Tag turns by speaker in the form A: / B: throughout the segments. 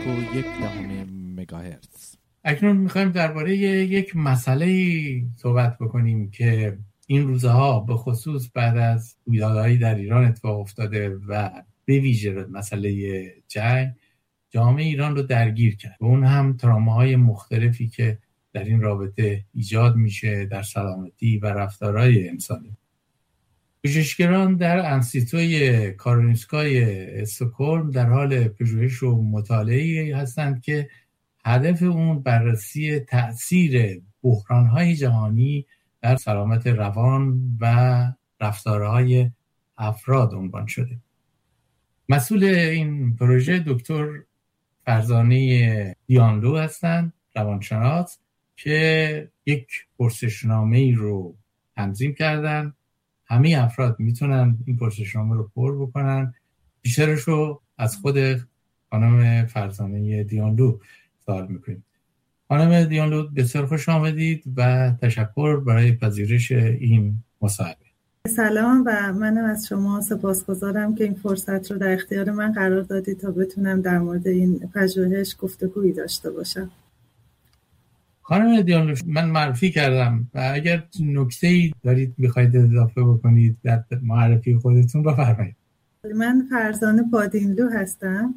A: مگاهرتز.
B: اکنون میخوایم درباره یک مسئله صحبت بکنیم که این روزها به خصوص بعد از رویدادهایی در ایران اتفاق افتاده و به ویژه مسئله جنگ جامعه ایران رو درگیر کرد و اون هم تراماهای مختلفی که در این رابطه ایجاد میشه در سلامتی و رفتارهای انسانی. پژوهشگران در انستیتوی کارولینسکای استکهلم در حال پژوهش و مطالعه‌ای هستند که هدف اون بررسی تأثیر بحران‌های جهانی در سلامت روان و رفتارهای افراد عنوان شده. مسئول این پروژه دکتر فرزانه دیانلو هستند، روانشناس، که یک پرسشنامه‌ای رو تنظیم کردن. همه افراد میتونن این پرسشنامه رو پر بکنن. بیشترش رو از خود خانم فرزانه دیانلو سوال میکنیم. خانم دیانلو بسیار خوش آمدید و تشکر برای پذیرش این مصاحبه.
C: سلام و منم از شما سپاسگزارم که این فرصت رو در اختیار من قرار دادید تا بتونم در مورد این پژوهش گفتگویی داشته باشم.
B: خانم دیانلو، من معرفی کردم و اگر نکته‌ای دارید میخواید اضافه بکنید در معرفی خودتون بفرمایید.
C: من فرزانه بادینلو هستم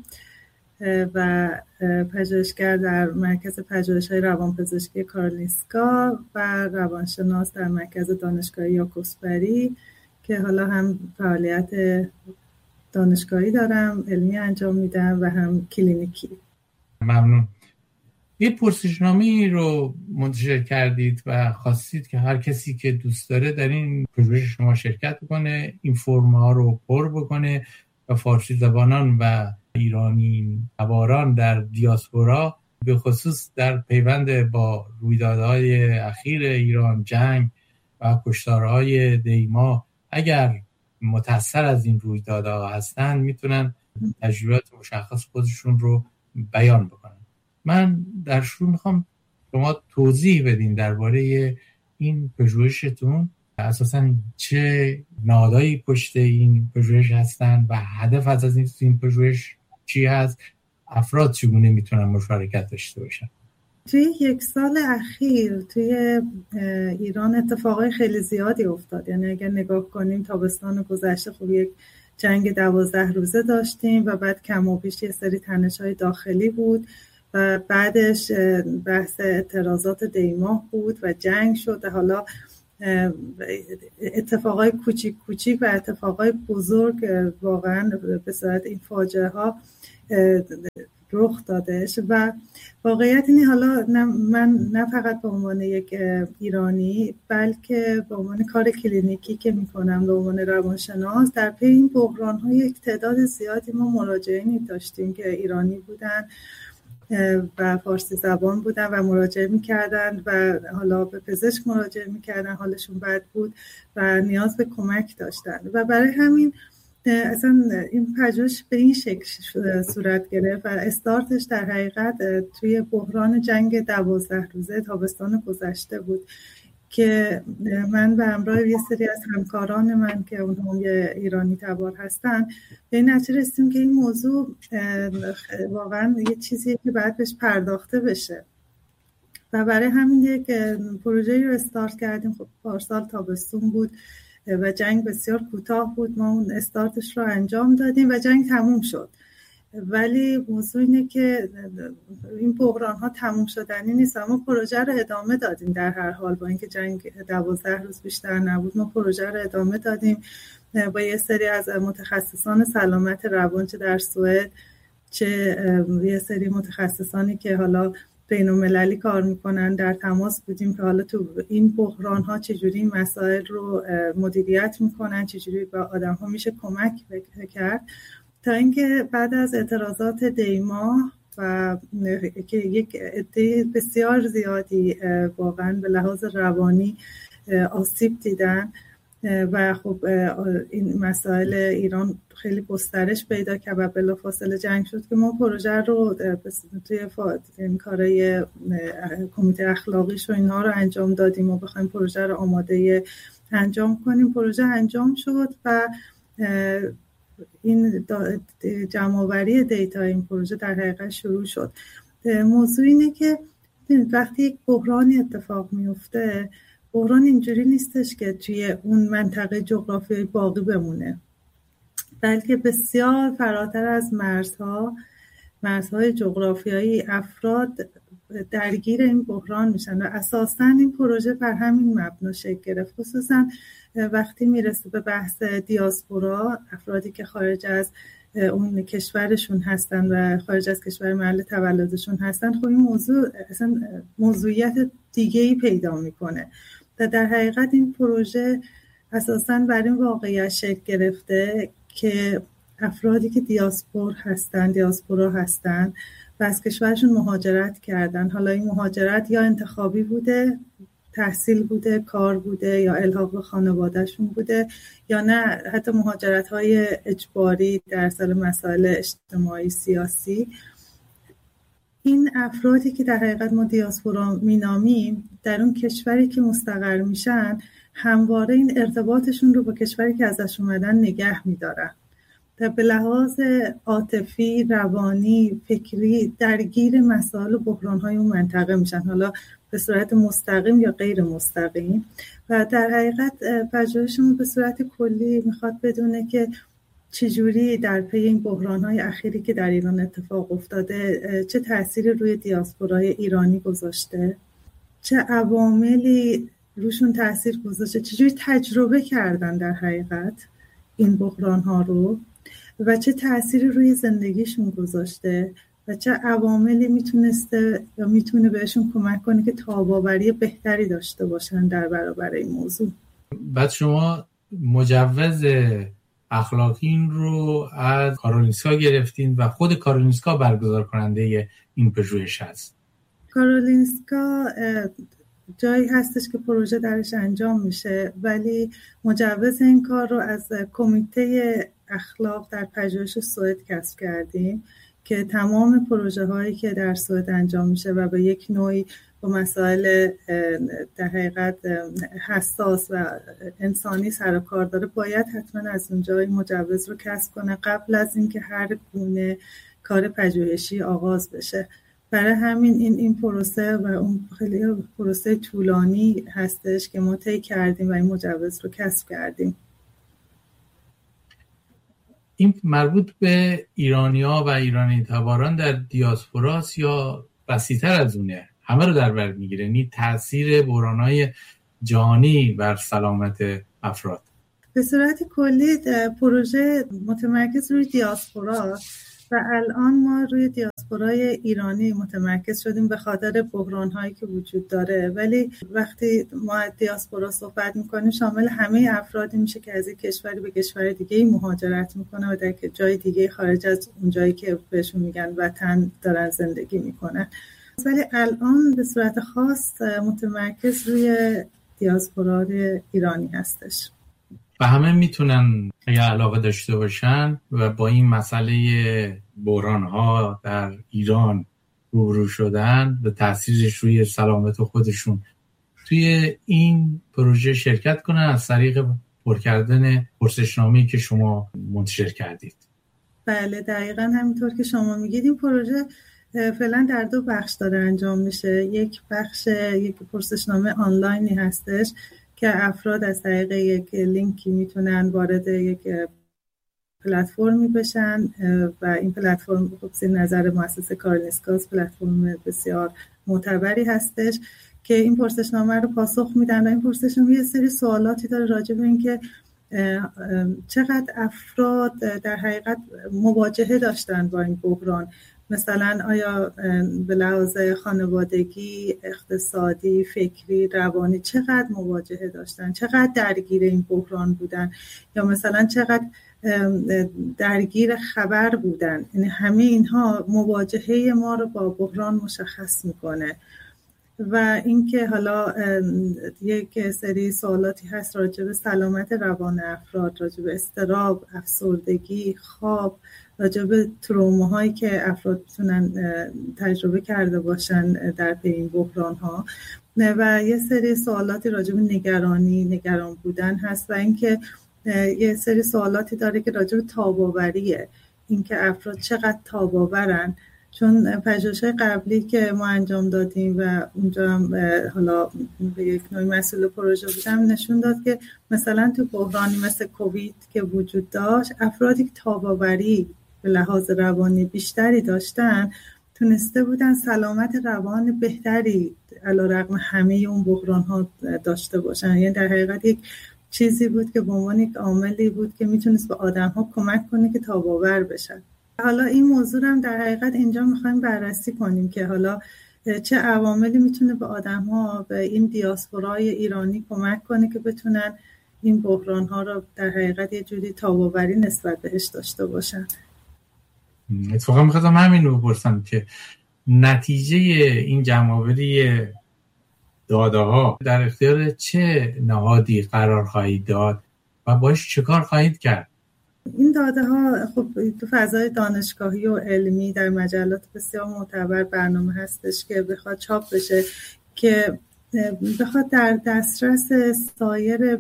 C: و پژوهشگر در مرکز پژوهش‌های روانپزشکی کارولینسکا و روانشناس در مرکز دانشگاهی یاکوسبری که حالا هم فعالیت دانشگاهی دارم، علمی انجام میدم و هم کلینیکی.
B: ممنون. یه پرسشنامه‌ای رو منتشر کردید و خواستید که هر کسی که دوست داره در این پژوهش شما شرکت کنه، این فرم‌ها رو پر بکنه و فارسی زبانان و ایرانی تباران در دیاسپورا به خصوص در پیوند با رویدادهای اخیر ایران، جنگ و کشتارهای دیما، اگر متأثر از این رویدادها هستن میتونن تجربیات مشخص خودشون رو بیان بکنن. من در شروع میخوام شما توضیح بدین درباره این پژوهشتون، اساساً چه نهادهایی پشت این پژوهش هستن و هدف از این پژوهش چی هست، افراد چگونه میتونن مشارکت داشته باشن.
C: توی یک سال اخیر توی ایران اتفاقای خیلی زیادی افتاد. یعنی اگر نگاه کنیم تابستان گذشته خب یک جنگ 12 روزه داشتیم و بعد کم و بیش یه سری تنش‌های داخلی بود و بعدش بحث اعتراضات دیماه بود و جنگ شد. حالا اتفاقای کوچیک کوچیک و اتفاقای بزرگ واقعا به صورت این فاجعه ها رخ دادش و واقعیت اینه حالا من نه فقط به عنوان یک ایرانی بلکه به عنوان کار کلینیکی که میکنم به عنوان روانشناس در پی این بحران های یک تعداد زیادی ما مراجعینی داشتیم که ایرانی بودن و فارسی زبان بودن و مراجعه میکردن و حالا به پزشک مراجعه میکردن، حالشون بد بود و نیاز به کمک داشتن و برای همین اصلا این پژوهش به این شکل صورت گرفت و استارتش در حقیقت توی بحران جنگ 12 روزه تابستان گذشته بود که من به همراه یه سری از همکاران من که اونها ایرانی تبار هستن به این نتیجه رسیدیم که این موضوع واقعا یه چیزیه که باید بهش پرداخته بشه و برای همین یک پروژه‌ای رو استارت کردیم. خب پارسال تابستون بود و جنگ بسیار کوتاه بود، ما اون استارتش رو انجام دادیم و جنگ تموم شد. ولی موضوع اینه که این بحران ها تموم شدنی نیست. ما پروژه رو ادامه دادیم در هر حال، با اینکه جنگ 12 روز بیشتر نبود ما پروژه رو ادامه دادیم با یه سری از متخصصان سلامت روان چه در سوئد چه یه سری متخصصانی که حالا بین‌المللی کار میکنن در تماس بودیم که حالا تو این بحران ها چجوری این مسائل رو مدیریت میکنن، چجوری با آدم ها میشه کمک کرد تا اینکه بعد از اعتراضات دیما و که یک عده بسیار زیادی واقعا به لحاظ روانی آسیب دیدن و خب این مسائل ایران خیلی گسترش پیدا کرد و بلافاصله جنگ شد که ما پروژه رو توی این کارهای کمیته اخلاقیش و اینها رو انجام دادیم و بخوایم پروژه رو آماده انجام کنیم. پروژه انجام شد و این جمع‌آوری دیتا این پروژه در حقیقت شروع شد. موضوع اینه که وقتی یک بحرانی اتفاق میفته، بحران اینجوری نیستش که توی اون منطقه جغرافیایی باقی بمونه، بلکه بسیار فراتر از مرزهای جغرافیایی افراد درگیر این بحران میشن و اساساً این پروژه بر همین مبنا شکل گرفت. خصوصاً وقتی میرسه به بحث دیاسپورا، افرادی که خارج از اون کشورشون هستن و خارج از کشور محل تولدشون هستن، خب این موضوع اصلا موضوعیت دیگه‌ای پیدا میکنه و در حقیقت این پروژه اساساً بر این واقعیت شکل گرفته که افرادی که دیاسپورا هستن و از کشورشون مهاجرت کردن، حالا این مهاجرت یا انتخابی بوده، تحصیل بوده، کار بوده یا الحاق به خانوادهشون بوده، یا نه حتی مهاجرت‌های اجباری در اصل مسائل اجتماعی سیاسی. این افرادی که در حقیقت ما دیاسپورا مینامیم در اون کشوری که مستقر میشن، همواره این ارتباطشون رو با کشوری که ازش اومدن نگه میدارن و به لحاظ عاطفی، روانی، فکری درگیر مسائل و بحران‌های اون منطقه میشن، حالا به صورت مستقیم یا غیر مستقیم. و در حقیقت پژوهشمون به صورت کلی میخواد بدونه که چجوری در پی این بحران‌های اخیری که در ایران اتفاق افتاده چه تأثیری روی دیاسپورای ایرانی گذاشته، چه عواملی روشون تأثیر گذاشته، چجوری تجربه کردن در حقیقت این بحران‌ها رو و چه تأثیری روی زندگیشون گذاشته و چه عواملی میتونسته یا میتونه بهشون کمک کنه که تاب‌آوری بهتری داشته باشن در برابر این موضوع.
B: بعد شما مجوز اخلاقی این رو از کارولینسکا گرفتین و خود کارولینسکا برگزار کننده این پژوهش هست.
C: کارولینسکا جایی هستش که پروژه درش انجام میشه، ولی مجوز این کار رو از کمیته اخلاق در پژوهش سوئد کسب کردیم که تمام پروژه هایی که در سوئد انجام میشه و به یک نوعی با مسائل در حقیقت حساس و انسانی سر و کار داره باید حتما از اونجا مجوز رو کسب کنه قبل از اینکه هر گونه کار پژوهشی آغاز بشه. برای همین این پروسه و اون خیلی پروسه طولانی هستش که ما طی کردیم و این مجوز رو کسب کردیم.
B: این مربوط به ایرانی‌ها و ایرانی تباران در دیاسپوراست یا وسیع‌تر از اونه؟ همه رو در بر میگیره؟ یعنی تاثیر بحران‌های جهانی بر سلامت افراد؟
C: به صورت کلی پروژه متمرکز روی دیاسپورا و الان ما روی دیاسپورای ایرانی متمرکز شدیم به خاطر بحران‌هایی که وجود داره، ولی وقتی ما از دیاسپورا صحبت می‌کنیم شامل همه افرادی میشه که از یک کشوری به کشور دیگه مهاجرت می‌کنه و در جای دیگه خارج از اون جایی که بهشون میگن وطن دارن زندگی می‌کنن. ولی الان به صورت خاص متمرکز روی دیاسپورای ایرانی هستش.
B: و همه میتونن اگر علاقه داشته باشن و با این مسئله بحران‌ها در ایران روبرو شدن و تأثیرش روی سلامت خودشون توی این پروژه شرکت کنن از طریق پر کردن پرسشنامه‌ای که شما منتشر کردید.
C: بله دقیقاً همینطور که شما میگید این پروژه فعلا در 2 بخش داره انجام میشه. یک بخش یک پرسشنامه آنلاینی هستش که افراد از طریق یک لینکی میتونن وارد یک پلتفرمی بشن و این پلتفرم خب زیر نظر مؤسسه کارولینسکا پلتفرم بسیار معتبری هستش که این پرسشنامه رو پاسخ میدن و این پرسشنامه یه سری سوالاتی داره راجع به این که چقدر افراد در حقیقت مواجهه داشتن با این بحران، مثلا آیا به لحاظ خانوادگی، اقتصادی، فکری، روانی چقدر مواجهه داشتن، چقدر درگیر این بحران بودن، یا مثلا چقدر درگیر خبر بودن. یعنی همه اینها مواجهه ما رو با بحران مشخص میکنه. و اینکه حالا یک سری سوالاتی هست راجع به سلامت روان افراد، راجع به اضطراب، افسردگی، خواب، راجع به تروماهایی که افراد میتونن تجربه کرده باشن در پی این بحران‌ها، و یه سری سوالاتی راجع به نگران بودن هست و اینکه یه سری سوالاتی داره که راجع به تاب‌آوریه، اینکه افراد چقدر تاب‌آورن. چون پژوهش‌های قبلی که ما انجام دادیم و اونجا هم حالا به یک نوعی مسئول پروژه بودم نشون داد که مثلا تو بحرانی مثل کووید که وجود داشت، افرادی که تاب‌آوری به لحاظ روانی بیشتری داشتن تونسته بودن سلامت روان بهتری علیرغم همه اون بحران‌ها داشته باشن. یعنی در حقیقت یک چیزی بود که به عنوان یک عاملی بود که میتونست به آدم‌ها کمک کنه که تاب‌آور بشن. حالا این موضوع هم در حقیقت اینجا میخوایم بررسی کنیم که حالا چه عواملی میتونه به آدم‌ها، به این دیاسپورای ایرانی کمک کنه که بتونن این بحران‌ها رو در حقیقت یه جوری تاب‌آوری نسبت بهش داشته باشن.
B: اتفاقا می‌خواستم همین رو بپرسم که نتیجه این جمع‌آوری داده‌ها در اختیار چه نهادی قرار خواهید داد و باش چه کار خواهید کرد؟
C: این داده ها خب تو فضای دانشگاهی و علمی در مجلات بسیار معتبر برنامه هستش که بخواد چاپ بشه، که بخواد در دسترس سایر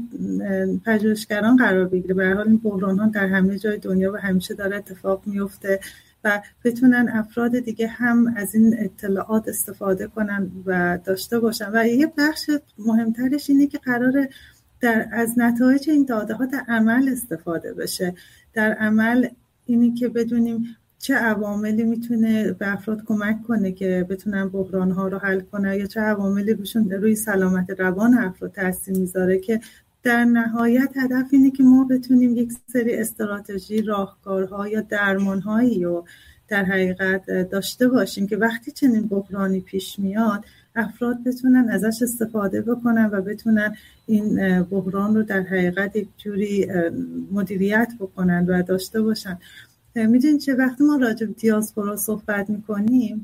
C: پژوهشگران قرار بگیره. به هر حال این بحران ها در همه جای دنیا و همیشه داره اتفاق میفته و بتونن افراد دیگه هم از این اطلاعات استفاده کنن و داشته باشن. و یه بخش مهمترش اینه که قراره از نتایج این داده ها در عمل استفاده بشه. در عمل اینی که بدونیم چه عواملی میتونه به افراد کمک کنه که بتونن بحران ها رو حل کنن یا چه عواملی روی سلامت روان افراد تاثیر میذاره، که در نهایت هدف اینه که ما بتونیم یک سری استراتژی، راهکارها یا درمانهایی رو در حقیقت داشته باشیم که وقتی چنین بحرانی پیش میاد افراد بتونن ازش استفاده بکنن و بتونن این بحران رو در حقیقت یک جوری مدیریت بکنن و داشته باشن. میدونید چه وقتی ما راجع به دیاسپورا صحبت میکنیم،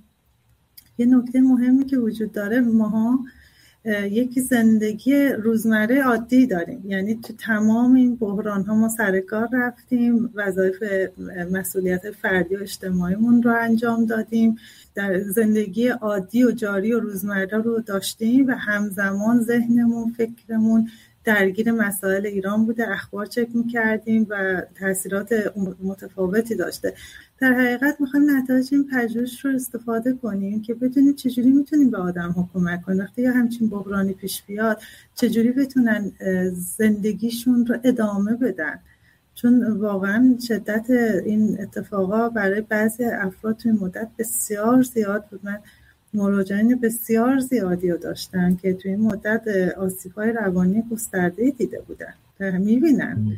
C: یه نکته مهمی که وجود داره، ماها یکی زندگی روزمره عادی داریم. یعنی تو تمام این بحران ها ما سر کار رفتیم، وظایف مسئولیت فردی و اجتماعیمون رو انجام دادیم، در زندگی عادی و جاری و روزمره رو داشتیم و همزمان ذهنمون، فکرمون درگیر مسائل ایران بوده، اخبار چک می‌کردیم و تاثیرات متفاوتی داشته. در حقیقت می‌خوایم نتایج این پژوهش رو استفاده کنیم که بدونیم چجوری میتونیم به آدم‌ها کمک کنیم وقتی یه همچین بحرانی پیش بیاد، چجوری بتونن زندگیشون رو ادامه بدن. چون واقعا شدت این اتفاقا برای بعضی افراد توی مدت بسیار زیاد بود. من مراجعین بسیار زیادی رو داشتن که توی این مدت آسیب‌های روانی گسترده‌ای دیده بودن و می‌بینن.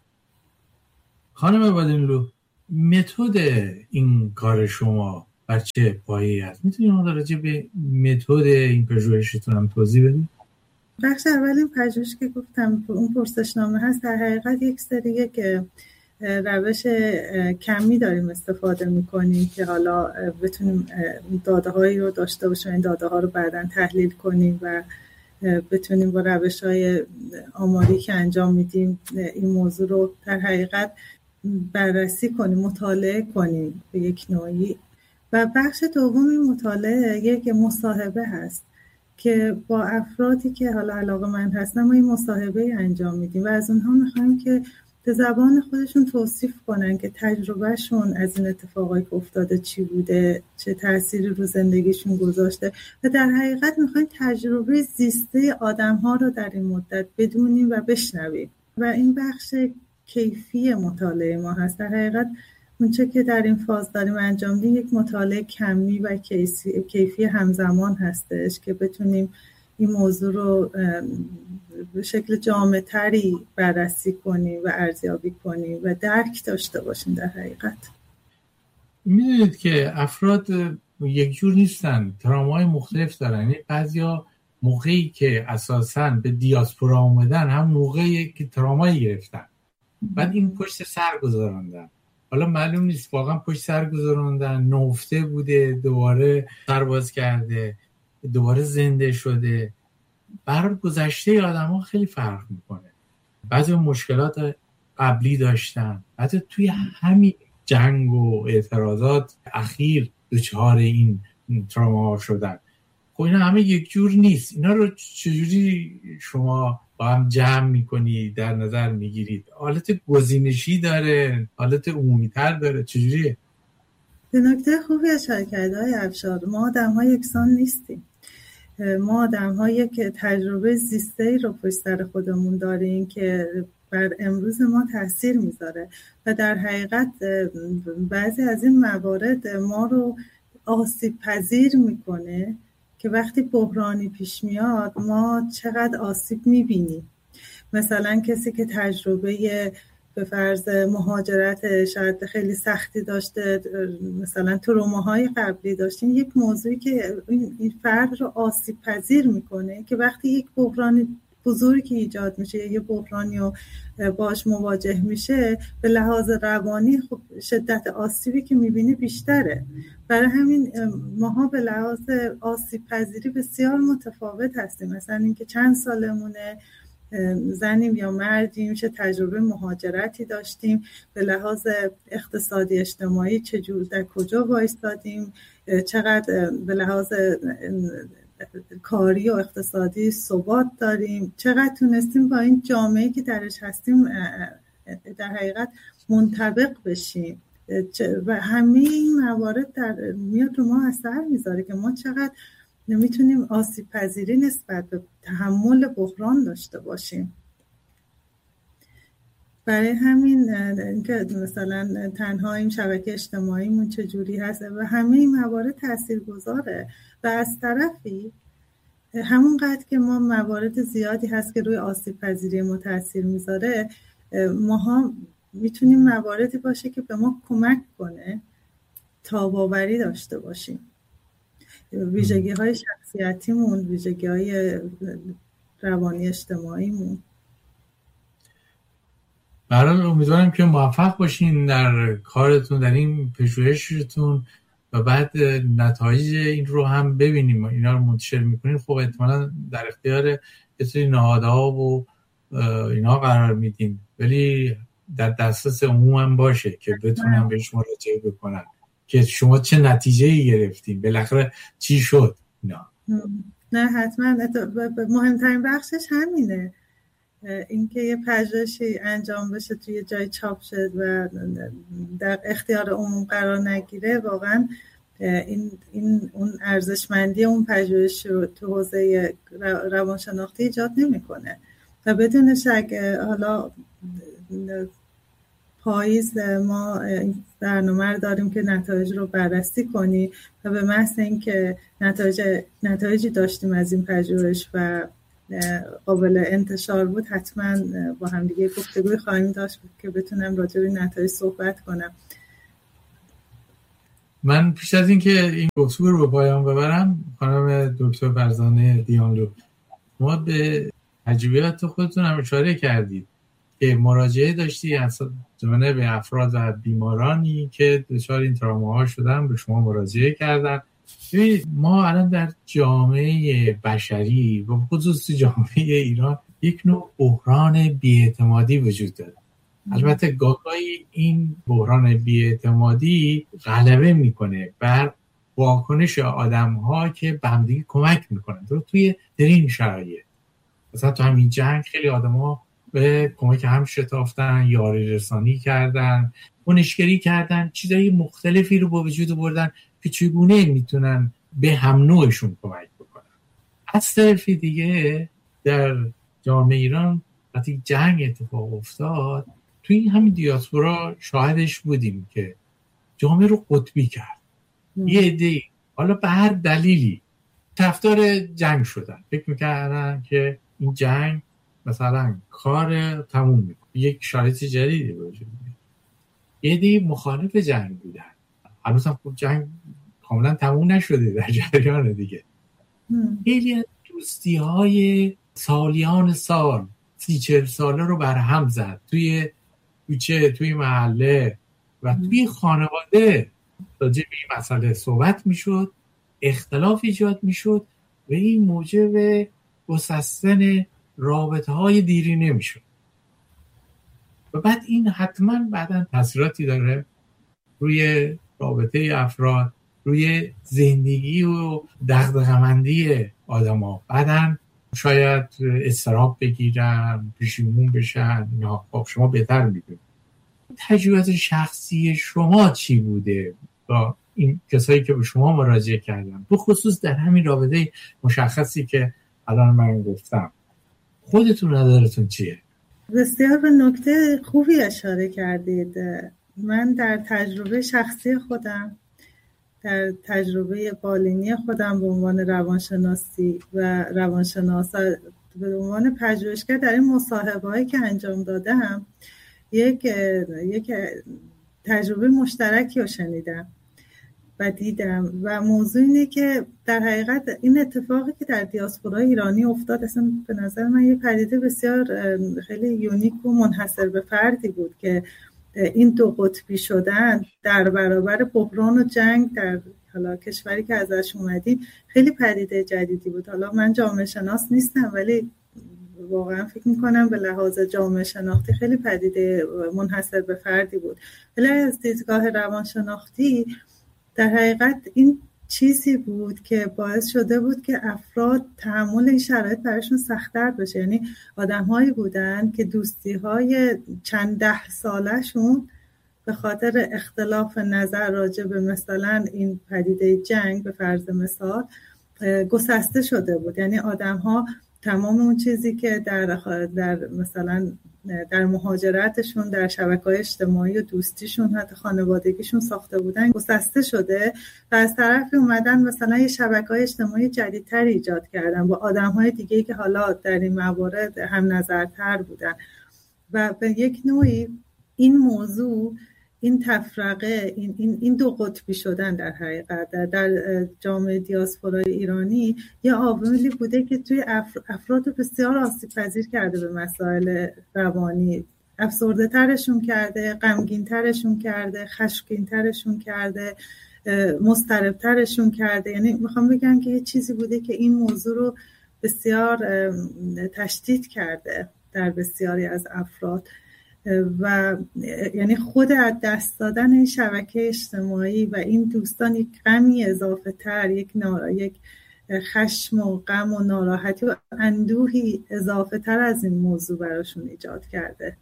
B: خانم بادینلو، متد این کار شما بر چه پایه‌ای است؟ میتونید ما راجع به متد این پژوهشتون هم توضیح بدید؟
C: بخش اول این پژوهش که گفتم اون پرسشنامه هست، در حقیقت یک سریه که روش کمی داریم استفاده میکنیم که حالا بتونیم داده هایی رو داشته باشیم، این داده ها رو بعداً تحلیل کنیم و بتونیم با روش های آماری که انجام میدیم این موضوع رو در حقیقت بررسی کنیم، مطالعه کنیم به یک نوعی. و بخش دوم این مطالعه یک مصاحبه هست که با افرادی که حالا علاقه‌مند هستن ما این مصاحبه انجام میدیم و از اونها میخوایم که به زبان خودشون توصیف کنن که تجربهشون از این اتفاقایی که افتاده چی بوده، چه تأثیری رو زندگیشون گذاشته و در حقیقت میخوایم تجربه زیسته آدم‌ها رو در این مدت بدونیم و بشنویم. و این بخش کیفی مطالعه ما هست. در حقیقت اونچه که در این فاز داریم انجام میدیم یک مطالعه کمی و کیفی همزمان هستش که بتونیم این موضوع رو به شکل جامع‌تری بررسی کنیم و ارزیابی کنیم و درک داشته باشیم. در حقیقت
B: میدونید که افراد یک جور نیستن، ترامای مختلف دارن. بعضیا موقعی که اساساً به دیاسپورا اومدن هم موقعی که ترامای گرفتن، بعد این پشت سر گذاروندن. حالا معلوم نیست واقعا پشت سر گذاروندن، نهفته بوده، دوباره سرباز کرده، دوباره زنده شده. برای گذشته آدم ها خیلی فرق میکنه. بعضی مشکلات قبلی داشتن، بعضی توی همین جنگ و اعتراضات اخیر دچار این تراما شدن. خب اینا همه یک جور نیست. اینا رو چجوری شما با هم جمع میکنید، در نظر میگیرید؟ حالت گزینشی داره، حالت عمومی‌تر داره، چجوریه؟
C: به نکته خوبی اشاره کرده های افشار. ما آدم‌ها یکسان نیستیم. ما آدم‌ها یک تجربه زیسته‌ای رو پشت سر خودمون داریم که بر امروز ما تاثیر میذاره و در حقیقت بعضی از این موارد ما رو آسیب پذیر میکنه که وقتی بحرانی پیش میاد ما چقدر آسیب میبینیم. مثلا کسی که تجربه به فرض مهاجرت شاید خیلی سختی داشته، مثلا تروماهای قبلی داشتیم، یک موضوعی که این فرد رو آسیب پذیر میکنه که وقتی یک بحران بزرگی ایجاد میشه یا بحرانی رو باش مواجه میشه، به لحاظ روانی خب شدت آسیبی که میبینه بیشتره. برای همین ماها به لحاظ آسیب پذیری بسیار متفاوت هستیم. مثلا اینکه چند سالمونه، زنیم یا مردیم، چه تجربه مهاجرتی داشتیم، به لحاظ اقتصادی اجتماعی چجور در کجا وایستادیم، چقدر به لحاظ کاری و اقتصادی ثبات داریم، چقدر تونستیم با این جامعه‌ای که درش هستیم در حقیقت منطبق بشیم و همه این موارد در میاد رو ما اثر میذاره که ما چقدر نمیتونیم آسیب پذیری نسبت به تحمل بحران داشته باشیم. برای همین اینکه مثلا تنها این شبکه اجتماعیمون چجوری هست و همه این موارد تاثیرگذاره و از طرفی همونقدر که ما موارد زیادی هست که روی آسیب پذیری ما تاثیر میذاره، ماها میتونیم مواردی باشه که به ما کمک کنه تاب‌آوری داشته باشیم. ویژگی های شخصیتیمون، ویژگی های روانی اجتماعیمون.
B: برحال امیدوارم که موفق باشین در کارتون، در این پژوهشتون و بعد نتایج این رو هم ببینیم. اینا رو منتشر میکنین، خب احتمالاً در اختیار یه سری نهادها و اینا قرار میدین، ولی در دسترس عموم هم باشه که بتونن بهش مراجعه بکنن که شما چه نتیجه‌ای گرفتین، بالاخره چی شد.
C: نه حتما مهمترین بخشش همینه، اینکه یه پژوهشی انجام بشه توی جای چاپ شد و در اختیار عموم قرار نگیره، واقعا این اون ارزشمندی اون پژوهش رو تو حوزه روانشناختی ایجاد نمیکنه. و بدون شک حالا پاییز ما برنامه رو داریم که نتایج رو بررسی کنیم و به محض اینکه نتایجی داشتیم از این پژوهش و قابل انتشار بود، حتما با هم دیگه گفتگوی خواهیم داشت که بتونم راجع به نتایج صحبت کنم.
B: من پیش از اینکه این گفتگو رو به پایان ببرم، خانم دکتر فرزانه دیانلو، ما به تجربیات خودتون هم اشاره کردید که مراجعه داشتی از جانب افراد و بیمارانی که دچار این تروماها شدن به شما مراجعه کردن. ما الان در جامعه بشری و خصوص جامعه ایران یک نوع بحران بی‌اعتمادی وجود داره. البته گاهی این بحران بی‌اعتمادی غلبه میکنه بر واکنش آدم‌ها که به هم دیگه کمک میکنن. توی این شرایط مثلا تو همین جنگ خیلی آدم‌ها به کمک هم شتافتن، یاری رسانی کردن، کنشگری کردن، چیزای مختلفی رو با وجود بردن که چگونه میتونن به هم نوعشون کمک بکنن. از طرف دیگه در جامعه ایران وقتی جنگ اتفاق افتاد، توی همین دیاسپورا شاهدش بودیم که جامعه رو قطبی کرد. یه عده‌ای حالا به هر دلیلی طرفدار جنگ شدن، فکر میکردن که این جنگ مثلا کار تموم میکنه، یک شرایط جدیدی وجود میاد. یه عده‌ای مخالف جنگ بودن، هنوز هم خب جنگ کاملا تموم نشده در جریان دیگه. خیلی از دوستی‌های سالیان سال 30-40 ساله رو برهم زد توی کوچه، توی محله و توی خانواده. راجع به این مسئله صحبت میشد، اختلاف ایجاد میشد و این موجب گسستن رابطه‌های دیرینه میشد و بعد این حتما بعداً تاثیراتی داره روی رابطه افراد، روی زندگی و دغدغه‌مندی آدم‌ها. بعداً شاید اضطراب بگیرن، پشیمون بشن. نه، خب شما بهتر میدونید. تجربیات شخصی شما چی بوده با این کسایی که به شما مراجعه کردن، به خصوص در همین رابطه مشخصی که الان من گفتم؟ خودتون نظرتون چیه؟
C: بسیار به نکته خوبی اشاره کردید. من در تجربه شخصی خودم، در تجربه بالینی خودم به عنوان روانشناسی و روانشناس به عنوان پژوهشگر در این مصاحبه‌هایی که انجام دادم، یک تجربه مشترکی رو شنیدم و دیدم و موضوع اینه که در حقیقت این اتفاقی که در دیاسپورای ایرانی افتاد اصلا به نظر من یه پدیده بسیار خیلی یونیک و منحصر به فردی بود که این دو قطبی شدن در برابر بحران و جنگ در حالا کشوری که ازش اومدیم خیلی پدیده جدیدی بود. حالا من جامعه شناس نیستم ولی واقعا فکر میکنم به لحاظ جامعه شناختی خیلی پدیده منحصر به فردی بود. ولی از دیدگاه روانشناختی در حقیقت این چیزی بود که باعث شده بود که افراد تحمل این شرایط براشون سخت‌تر بشه. یعنی آدم‌هایی بودن که دوستی‌های چند ده سالشون به خاطر اختلاف نظر راجع به مثلا این پدیده جنگ به فرض مثال گسسته شده بود. یعنی آدم‌ها تمام اون چیزی که در مثلا در مهاجرتشون، در شبکه‌های اجتماعی و دوستیشون، حتی خانوادگیشون ساخته بودن گسسته شده و از طرفی اومدن مثلا یه شبکه‌های اجتماعی جدیدتر ایجاد کردن با آدم‌های دیگه‌ای که حالا در این موارد هم نظرتر بودن و به یک نوعی این موضوع، این تفرقه، این دو قطبی شدن در حقیقت در جامعه دیاسپورای ایرانی یه عاملی بوده که توی افراد بسیار آسیب پذیر کرده به مسائل روانی، افسرده ترشون کرده، غمگین ترشون کرده، خشمگین ترشون کرده، مضطرب ترشون کرده. یعنی میخوام بگم که یه چیزی بوده که این موضوع رو بسیار تشدید کرده در بسیاری از افراد و یعنی خود از دست دادن این شبکه اجتماعی و این دوستان یک غمی اضافه تر، یک خشم و غم و ناراحتی و اندوهی اضافه تر از این موضوع براشون ایجاد کرده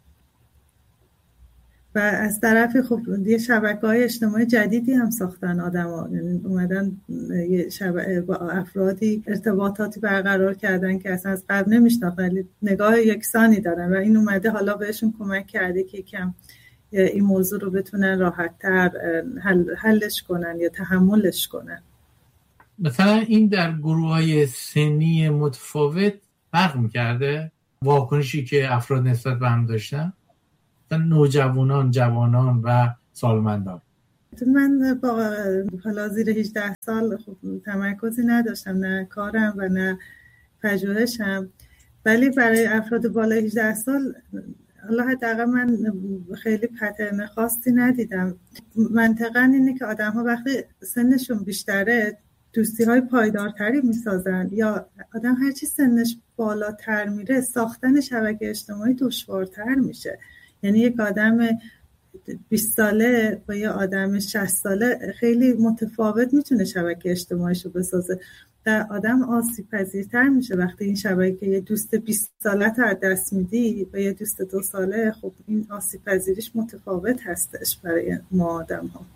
C: و از طرف خب یه شبکه‌های اجتماعی جدیدی هم ساختن آدم‌ها، یعنی اومدن با افرادی ارتباطاتی برقرار کردن که اصلا از قبل نمی‌شناختن ولی نگاه یکسانی دارن و این اومده حالا بهشون کمک کرده که کم این موضوع رو بتونن راحت‌تر حلش کنن یا تحملش کنن.
B: مثلا این در گروه‌های سنی متفاوت فرق می‌کرده واکنشی که افراد نسبت به هم داشتن؟ نوجوانان، جوانان و سالمندان.
C: من با حالا زیر 18 سال خب تمرکزی نداشتم، نه کارم و نه پژوهشم، ولی برای افراد بالای 18 سال حالا حداقل من خیلی پترن خاصی ندیدم. منطقاً اینه که آدم‌ها وقتی سنشون بیشتره دوستی‌های پایدارتری می‌سازن یا آدم هر چی سنش بالاتر میره ساختن شبکه اجتماعی دشوارتر میشه. یعنی یک آدم 20 ساله با یه آدم 60 ساله خیلی متفاوت میتونه شبکه اجتماعیشو بسازه. در آدم آسیب پذیرتر میشه وقتی این شبکه یه دوست 20 ساله تا از دست میدی و یه دوست 2 ساله، خب این آسیب پذیریش متفاوت هستش برای ما آدم ها.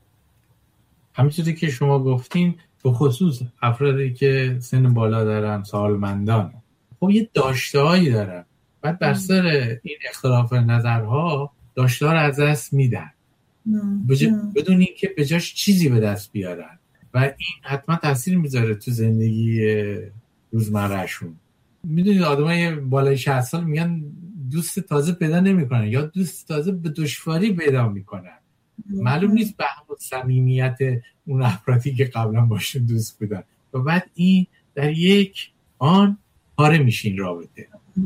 B: همینطوری که شما گفتین به خصوص افرادی که سن بالا دارن، سالمندان، خب یه داشته‌هایی دارن، بعد بر سر این اختلاف نظرها داشته‌ها رو از دست میدن بدون اینکه به جاش چیزی به دست بیارن و این حتما تاثیر میذاره تو زندگی روزمرهشون. میدونید آدمای بالای 60 سال میگن دوست تازه پیدا نمیکنن یا دوست تازه به دشواری پیدا میکنن. معلوم نیست به همون صمیمیت اون افرادی که قبلا باشون دوست بودن و بعد این در یک آن پاره میشین رابطه.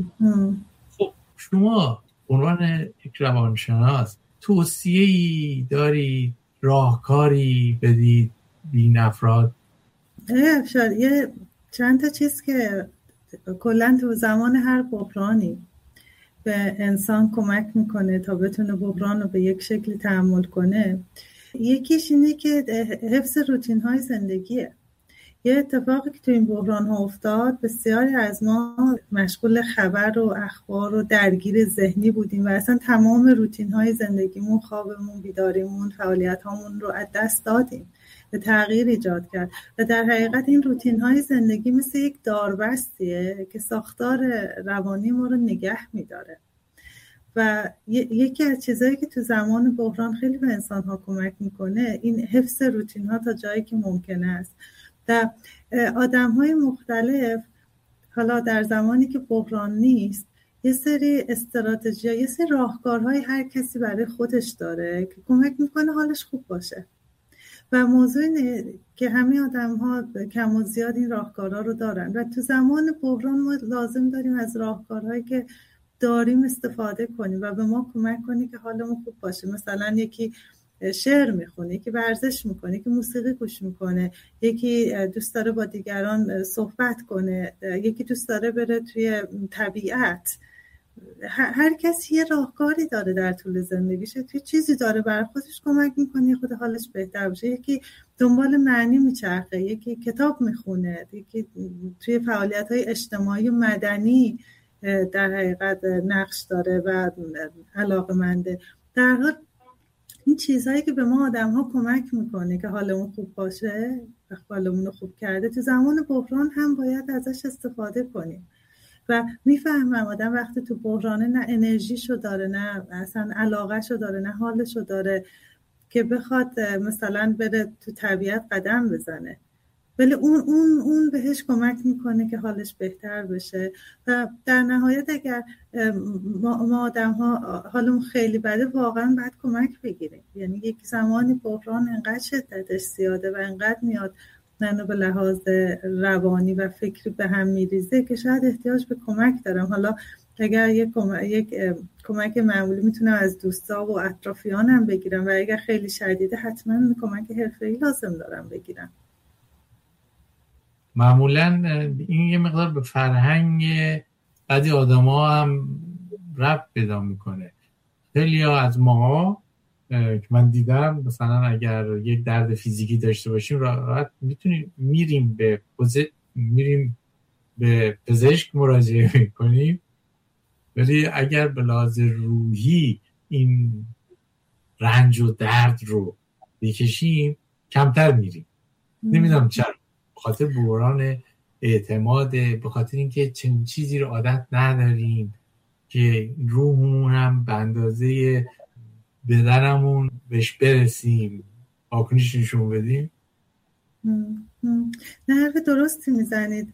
B: خب شما عنوان یک روانشناس توصیه‌ای دارید، راهکاری بدید به این افراد؟
C: یه چند تا چیز که کلاً تو زمان هر بحرانی به انسان کمک میکنه تا بتونه بحران رو به یک شکلی تحمل کنه. یکیش اینه که حفظ روتین های زندگیه. یه اتفاقی که تو این بحران ها افتاد، بسیاری از ما مشغول خبر و اخبار و درگیر ذهنی بودیم و اصلا تمام روتین های زندگیمون، خوابمون، بیداریمون، فعالیت هامون رو از دست دادیم. به تغییر ایجاد کرد و در حقیقت این روتین های زندگی مثل یک داربستیه که ساختار روانی ما رو نگه میداره و یکی از چیزایی که تو زمان بحران خیلی به انسان ها کمک میکنه این حفظ روتین ها تا جایی که ممکنه است. در آدم های مختلف حالا در زمانی که بحران نیست یه سری استراتژی ها، یه سری راهکارهای هر کسی برای خودش داره که کمک میکنه حالش خوب باشه و موضوع اینه که همه آدم ها کم و زیاد این راهکارها رو دارن و تو زمان بحران ما لازم داریم از راهکارهایی که داریم استفاده کنیم و به ما کمک کنه که حالمون خوب باشه. مثلا یکی شعر میخونه، یکی ورزش میکنه، یکی موسیقی گوش میکنه، یکی دوست داره با دیگران صحبت کنه، یکی دوست داره بره توی طبیعت. هر کسی یه راهکاری داره در طول زندگیش، توی چیزی داره برای خودش کمک میکنه خود حالش بهتر بشه. یکی دنبال معنی میچرخه، یکی کتاب میخونه، یکی توی فعالیت‌های اجتماعی و مدنی در حقیقت نقش داره و علاقه‌منده. در حال این چیزهایی که به ما آدم‌ها کمک میکنه که حالمون خوب باشه و حالمون رو خوب کرده، تو زمان بحران هم باید ازش استفاده کنیم. و میفهمم آدم وقتی تو بحرانه نه انرژیشو داره، نه اصلا علاقهشو داره، نه حالشو داره که بخواد مثلا بره تو طبیعت قدم بزنه، ولی اون بهش کمک میکنه که حالش بهتر بشه. و در نهایت اگر ما آدم ها حالمون خیلی بده واقعا باید کمک بگیریم. یعنی یک زمانی بحران انقدر شدتش زیاده و انقدر میاد منو به لحاظ روانی و فکری به هم میریزه که شاید احتیاج به کمک دارم. حالا اگر یک کمک معمولی میتونم از دوستا و اطرافیانم بگیرم و اگر خیلی شدیده حتما کمک حرفه‌ای لازم دارم بگیرم.
B: معمولا این یه مقدار به فرهنگ بعضی آدم‌ها هم ربط پیدا میکنه. خیلی ها از ماها که من دیدم مثلا اگر یک درد فیزیکی داشته باشیم راحت میتونیم میریم به پزشک مراجعه میکنیم، ولی اگر به لحاظ روحی این رنج و درد رو بکشیم کمتر میریم. نمیدونم چرا، به خاطر بحران اعتماد، به خاطر اینکه چنین چیزی رو عادت نداریم که روحمون هم به اندازه بدنمون بهش برسیم، واکنش نشون بدیم.
C: نه، حرف درستی میزنید.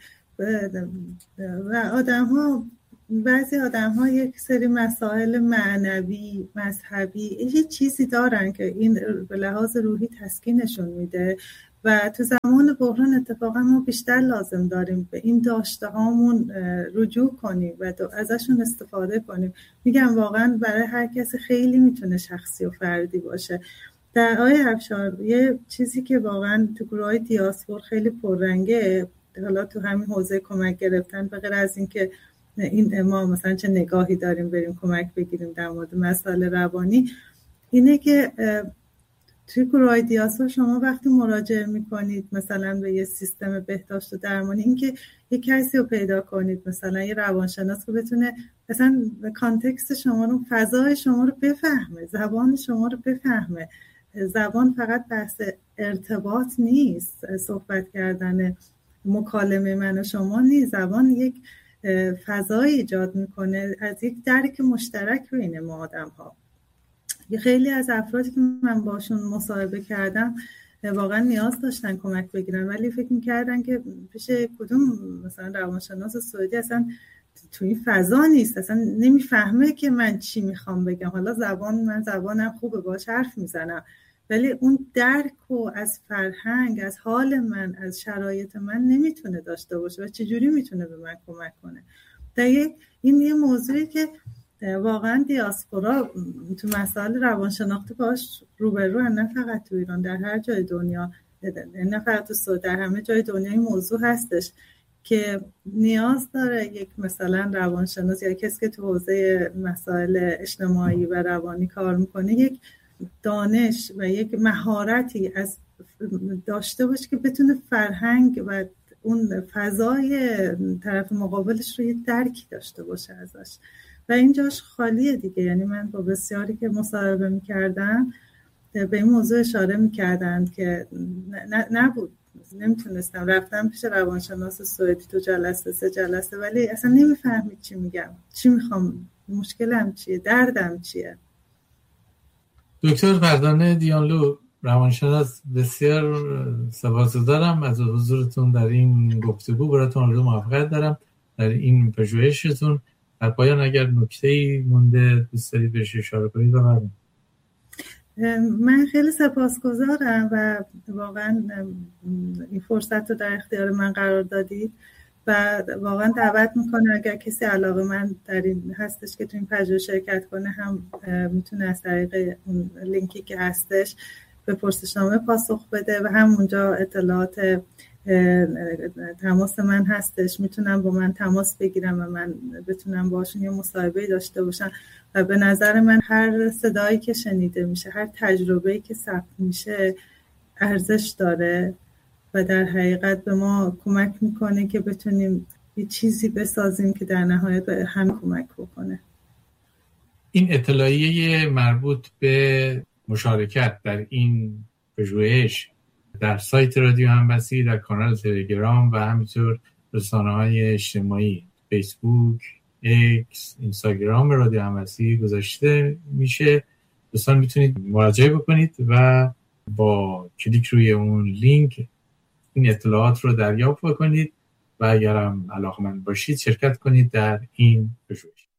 C: و بعضی آدم ها یک سری مسائل معنوی، مذهبی، یه چیزی دارن که این به لحاظ روحی تسکینشون میده و تو زمان بحران اتفاقا ما بیشتر لازم داریم به این داشته هامون رجوع کنیم و ازشون استفاده کنیم. میگم واقعا برای هر کسی خیلی میتونه شخصی و فردی باشه. در آقای افشار یه چیزی که واقعا تو گروهای دیاسپور خیلی پررنگه، حالا تو همین حوزه کمک گرفتن، به غیر از این که این ما مثلا چه نگاهی داریم بریم کمک بگیریم در مورد مسائل روانی، اینه که توی گروهای دیاسپور شما وقتی مراجعه میکنید مثلا به یه سیستم بهداشت و درمانی، این که یه کسی رو پیدا کنید، مثلا یه روانشناس که بتونه مثلا کانتکست شما رو، فضای شما رو بفهمه، زبان شما رو بفهمه. زبان فقط بحث ارتباط نیست، صحبت کردن مکالمه من و شما نیست. زبان یک فضای ایجاد میکنه از یک درک مشترک بین ما آدم ها. خیلی از افرادی که من باشون مصاحبه کردم واقعا نیاز داشتن کمک بگیرن، ولی فکر میکردن که پیش کدوم مثلا روانشناس سعودی اصلا تو این فضا نیست، اصلا نمیفهمه که من چی میخوام بگم. حالا من زبانم خوبه، باهاش حرف میزنم، ولی اون درک و از فرهنگ، از حال من، از شرایط من نمیتونه داشته باشه و چجوری میتونه به من کمک کنه. این یه موضوعی که واقعا دیاسپورا تو مسائل روانشناختی باش روبرو، نه فقط تو ایران، در هر جای دنیا، نه فقط تو سعودی، در همه جای دنیا این موضوع هستش که نیاز داره یک مثلا روانشناس یا کسی که تو حوزه مسائل اجتماعی و روانی کار میکنه یک دانش و یک مهارتی از داشته باشه که بتونه فرهنگ و اون فضای طرف مقابلش رو یه درکی داشته باشه ازش و اینجاش خالیه دیگه. یعنی من با بسیاری که مصاحبه میکردم به این موضوع اشاره میکردن که نبود، نمیتونستم، رفتم پیش روانشناس سوئدی 2 جلسه 3 جلسه ولی اصلا نمیفهمید چی میگم، چی میخوام، مشکلم چیه، دردم چیه.
B: دکتر فردانه دیانلو روانشناس، بسیار سپاسگزارم از حضورتون در این گفتگو. براتون آرزوی موفقیت دارم در این پژوهشتون. در پایان اگر نکته‌ای مونده دوست دارید بهش اشاره کنید بفرمایید.
C: من خیلی سپاسگزارم و واقعا این فرصت رو در اختیار من قرار دادید و واقعا دعوت میکنه اگر کسی علاقه من در این هستش که تو این پژوهش شرکت کنه هم میتونه از طریق اون لینکی که هستش به پرسشنامه پاسخ بده و هم اونجا اطلاعات تماس من هستش، میتونم با من تماس بگیرم و من بتونم باشون یه مصاحبه داشته باشم و به نظر من هر صدایی که شنیده میشه، هر تجربه‌ای که ثبت میشه ارزش داره و در حقیقت به ما کمک میکنه که بتونیم یه چیزی بسازیم که در نهایت به هم کمک بکنه.
B: این اطلاعیه مربوط به مشارکت در این پژوهش در سایت رادیو همبستگی، در کانال تلگرام و همینطور رسانه‌های اجتماعی فیسبوک، ایکس، اینستاگرام رادیو همبستگی گذاشته میشه. دوستان میتونید مراجعه بکنید و با کلیک روی اون لینک این اطلاعات رو دریافت بکنید و اگرم علاقه‌مند باشید شرکت کنید در این پژوهش.